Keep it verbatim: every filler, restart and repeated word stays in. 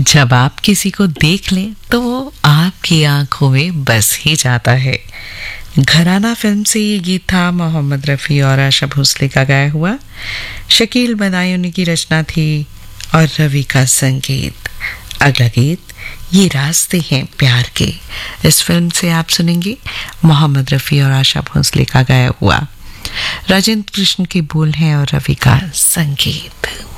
जब आप किसी को देख लें तो वो आपकी आंखों में बस ही जाता है। घराना फिल्म से ये गीत था, मोहम्मद रफ़ी और आशा भोसले का गाया हुआ। शकील बदायूनी की रचना थी और रवि का संगीत। अगला गीत ये रास्ते हैं प्यार के, इस फिल्म से आप सुनेंगे मोहम्मद रफ़ी और आशा भोसले का गाया हुआ। राजेंद्र कृष्ण के बोल हैं और रवि का संगीत।